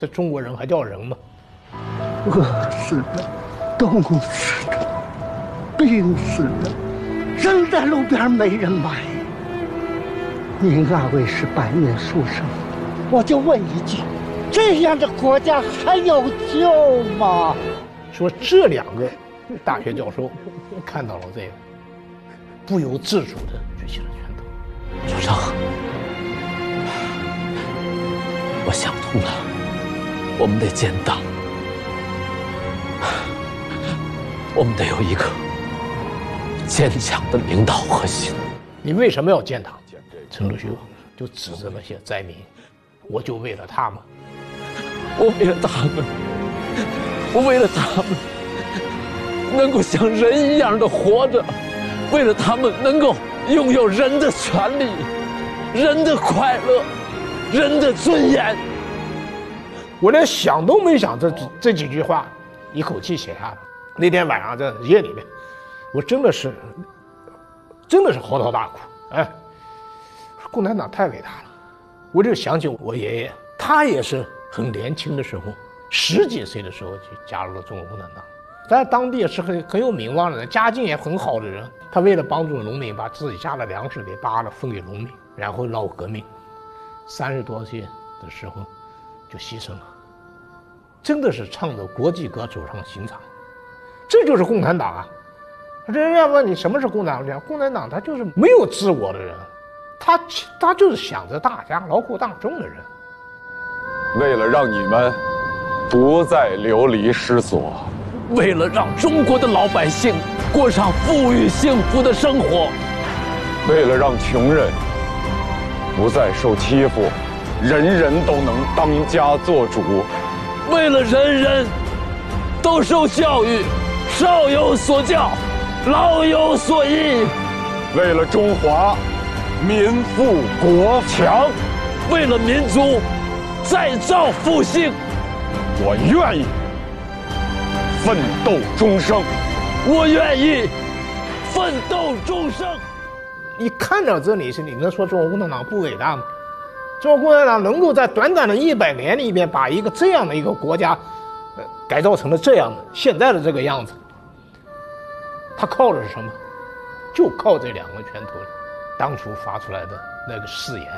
这中国人还叫人吗？ 饿死的，冻死的，病死的，扔在路边没人买。您二位是百年书生，我就问一句：这样的国家还有救吗？ 说这两个大学教授看到了这个，不由自主地举起了拳头。 首长，我想通了，我们得建党，我们得有一个坚强的领导核心。 你为什么要建党？陈独秀就指着那些灾民，我就为了他们， 我为了他们，我为了他们能够像人一样的活着，为了他们能够拥有人的权利、人的快乐、人的尊严。 我连想都没想，这几句话一口气写下来。那天晚上在夜里面，我真的是嚎啕大哭。哎，共产党太伟大了。我就想起我爷爷，他也是很年轻的时候，10几岁的时候就加入了中国共产党，在当地也是很有名望的人，家境也很好的人。他为了帮助农民，把自己家的粮食给扒了分给农民，然后闹革命，30多岁的时候就牺牲了。真的是唱着国际歌走上刑场，这就是共产党啊！人家问你什么是共产党？共产党他就是没有自我的人，他就是想着大家、劳苦大众的人。 为了让你们不再流离失所， 为了让中国的老百姓过上富裕幸福的生活， 为了让穷人不再受欺负，人人都能当家做主， 为了人人都受教育，少有所教，老有所依， 为了中华民富国强， 为了民族再造复兴， 我愿意奋斗终生。 我愿意奋斗终生。 你看到这里，你能说中国共产党不伟大吗？中国共产党能够在短短的100年里面把一个这样的一个国家，改造成了这样的现在的这个样子，他靠的是什么？就靠这2个拳头当初发出来的那个誓言。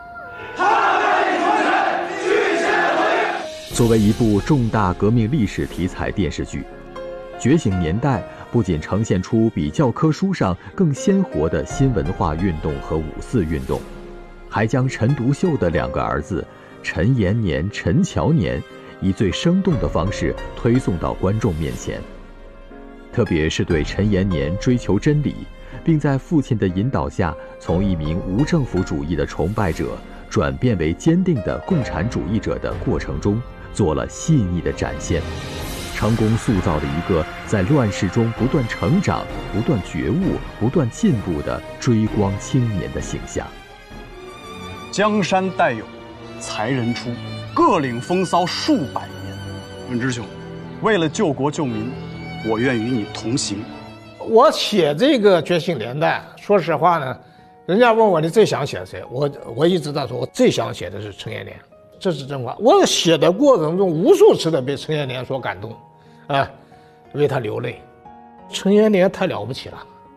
作为一部重大革命历史题材电视剧，《觉醒年代》不仅呈现出比教科书上更鲜活的新文化运动和5四运动，还将陈独秀的2个儿子陈延年、陈乔年以最生动的方式推送到观众面前。特别是对陈延年追求真理，并在父亲的引导下从一名无政府主义的崇拜者转变为坚定的共产主义者的过程中做了细腻的展现，成功塑造了一个在乱世中不断成长、不断觉悟、不断进步的追光青年的形象。 江山代有才人出，各领风骚数百年。文之兄，为了救国救民，我愿与你同行。 我写这个《觉醒年代》，说实话呢，人家问我你最想写谁，我一直在说，我最想写的是陈延年，这是真话。我写的过程中无数次的被陈延年所感动，为他流泪。陈延年太了不起了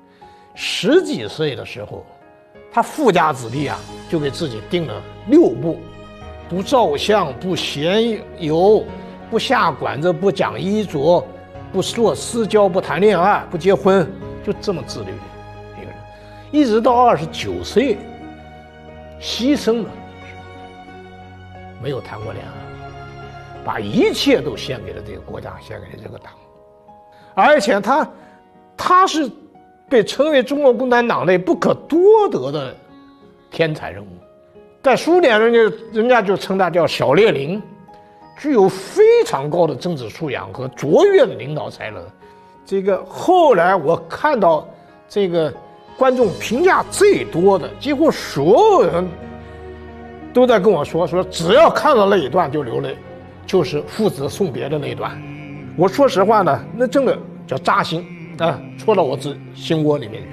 ，10几岁的时候，他富家子弟啊，就给自己定了6不：不照相，不闲游，不下馆子，不讲衣着，不做私交，不谈恋爱，不结婚，就这么自律的一个人，一直到29岁牺牲了，没有谈过恋爱，把一切都献给了这个国家，献给了这个党，而且他是被称为中国共产党内不可多得的天才人物，在苏联人家就称他叫小列宁，具有非常高的政治素养和卓越的领导才能。这个后来我看到这个观众评价最多的，几乎所有人都在跟我说只要看到那一段就流泪，就是父子送别的那一段。我说实话呢，那真的叫扎心啊，戳到我心窝里面去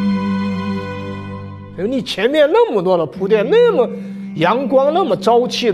了。你前面那么多的铺垫，那么阳光，那么朝气的